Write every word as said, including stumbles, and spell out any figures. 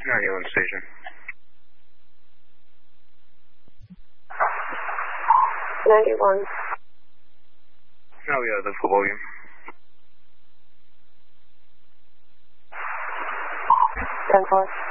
ninety-one station. ninety-one. Now we have the full volume. ten four.